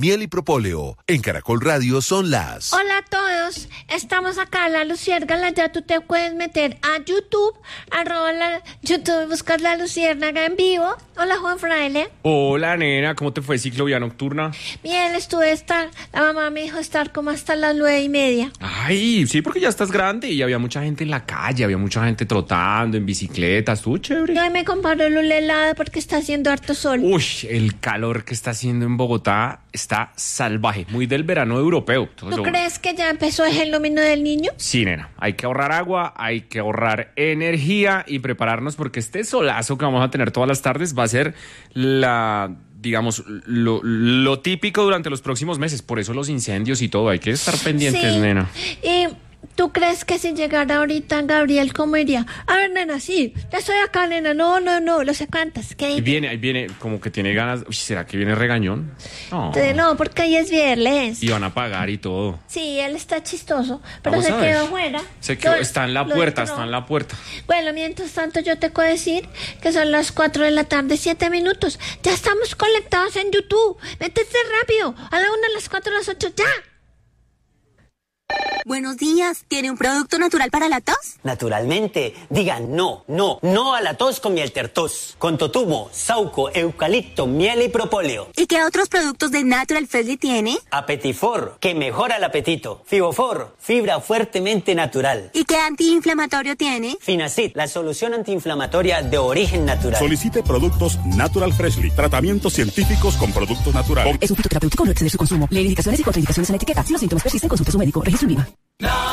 miel y propóleo. En Caracol Radio son las... Hola a todos, estamos acá, La Luciérnaga, ya tú te puedes meter a YouTube, YouTube, buscar La Luciérnaga en vivo. Hola, Juan Fraile. Hola, nena, ¿cómo te fue ciclovía nocturna? Bien, la mamá me dijo estar como hasta las 9:30. Ay, sí, porque ya estás grande y había mucha gente en la calle, había mucha gente trotando en bicicletas, estuvo chévere. Yo me comparo el helado porque está haciendo harto sol. Uy, el calor que está haciendo en Bogotá está salvaje, muy del verano europeo. ¿Tú crees que ya empezó el nómino del niño? Sí, nena, hay que ahorrar agua, hay que ahorrar energía y prepararnos porque este solazo que vamos a tener todas las tardes va a ser digamos, lo típico durante los próximos meses. Por eso los incendios y todo, hay que estar pendientes, sí. Nena. Y... ¿tú crees que si llegara ahorita Gabriel, cómo iría? A ver, nena, sí, ya estoy acá, nena, no, lo sé cuántas. ¿Qué? Ahí viene, como que tiene ganas. Uy, ¿será que viene regañón? No, porque ahí es viernes. Y van a pagar y todo. Sí, él está chistoso, pero Vamos se a ver. quedó afuera. Está en la puerta. Bueno, mientras tanto yo te puedo decir que son las 4 de la tarde, 7 minutos. Ya estamos conectados en YouTube. Métete rápido, a la 1, a las 4, a las 8, ya. Buenos días, ¿tiene un producto natural para la tos? Naturalmente, digan no a la tos con Mieltertos, con totumo, sauco, eucalipto, miel y propóleo. ¿Y qué otros productos de Natural Freshly tiene? Apetifor, que mejora el apetito. Fibofor, fibra fuertemente natural. ¿Y qué antiinflamatorio tiene? Finacid, la solución antiinflamatoria de origen natural. Solicite productos Natural Freshly, tratamientos científicos con productos naturales. Es un fitoterapéutico, no exceder su consumo. Lee indicaciones y contraindicaciones en la etiqueta. Si los síntomas persisten, consulte a su médico. Registro INVIMA.